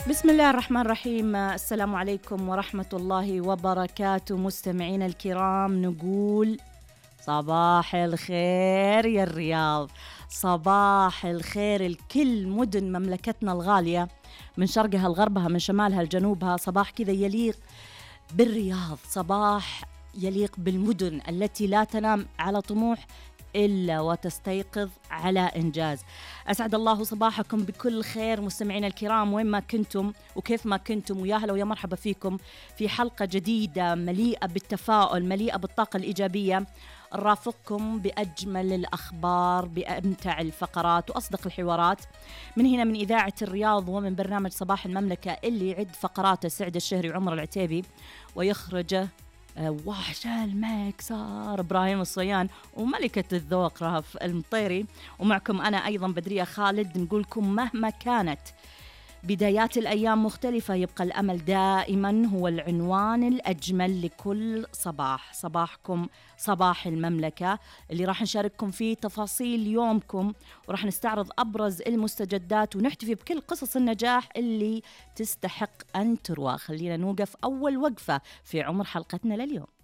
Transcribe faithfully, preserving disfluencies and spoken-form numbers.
بسم الله الرحمن الرحيم. السلام عليكم ورحمة الله وبركاته. مستمعين الكرام، نقول صباح الخير يا الرياض، صباح الخير لكل مدن مملكتنا الغالية، من شرقها لغربها، من شمالها لجنوبها. صباح كذا يليق بالرياض، صباح يليق بالمدن التي لا تنام على طموح إلا وتستيقظ على إنجاز. أسعد الله صباحكم بكل خير مستمعين الكرام، وين ما كنتم وكيف ما كنتم، ويا هلا ويا مرحبا فيكم في حلقة جديدة مليئة بالتفاؤل، مليئة بالطاقة الإيجابية، نرافقكم بأجمل الأخبار، بأمتع الفقرات وأصدق الحوارات من هنا من إذاعة الرياض ومن برنامج صباح المملكة، اللي يعد فقراته سعد الشهري وعمر العتيبي، ويخرجه وحش المكسار إبراهيم الصيان، وملكة الذوق رهف المطيري. ومعكم أنا أيضا بدرية خالد، نقولكم مهما كانت بدايات الأيام مختلفة، يبقى الأمل دائما هو العنوان الأجمل لكل صباح. صباحكم صباح المملكة، اللي راح نشارككم فيه تفاصيل يومكم، وراح نستعرض أبرز المستجدات، ونحتفي بكل قصص النجاح اللي تستحق أن تروى. خلينا نوقف أول وقفة في عمر حلقتنا لليوم.